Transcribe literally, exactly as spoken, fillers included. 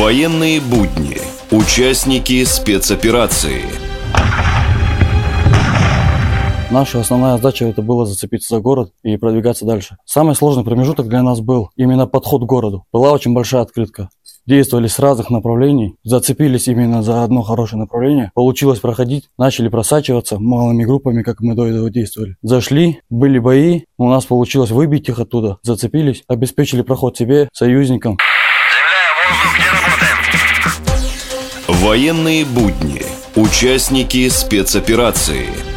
Военные будни. Участники спецоперации. Наша основная задача это было зацепиться за город и продвигаться дальше. Самый сложный промежуток для нас был именно подход к городу. Была очень большая открытка. Действовали с разных направлений, зацепились именно за одно хорошее направление. Получилось проходить, начали просачиваться малыми группами, как мы до этого действовали. Зашли, были бои, у нас получилось выбить их оттуда. Зацепились, обеспечили проход себе, союзникам. Военные будни. Участники спецоперации.